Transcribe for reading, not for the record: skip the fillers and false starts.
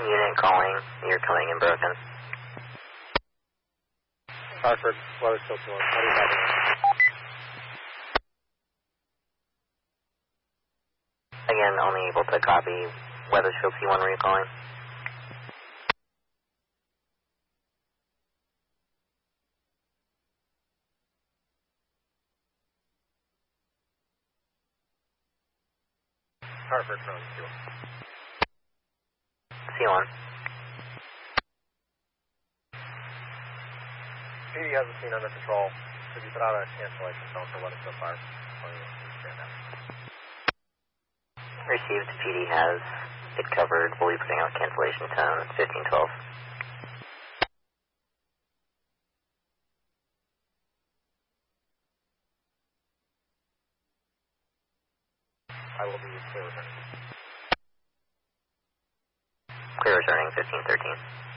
Unit calling, you're coming in broken. Hartford, weather still 2-1. How do you copy? Again, only able to copy Weathersfield C1, where you're calling. Hartford from C1. C1. PD has the scene under control. Could you put out a cancellation zone for Weathersfield Fire? Received, PD has it covered. We'll be putting out cancellation tone 1512. I will be clear returning. Clear returning 1513.